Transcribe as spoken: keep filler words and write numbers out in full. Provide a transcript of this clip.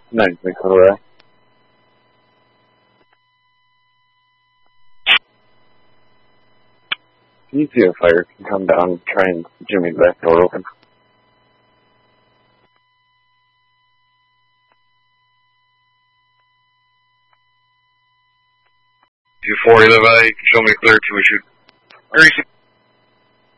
Nice, thanks for that. Can you see a fire can come down and try and Jimmy's back door open? two forty, Levi, you can show me clear to issue. Greasy.